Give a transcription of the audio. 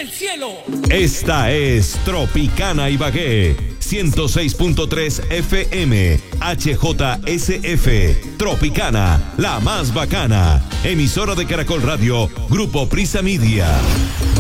del cielo. Esta es Tropicana Ibagué, 106.3 FM, HJSF, Tropicana, la más bacana. Emisora de Caracol Radio, Grupo Prisa Media.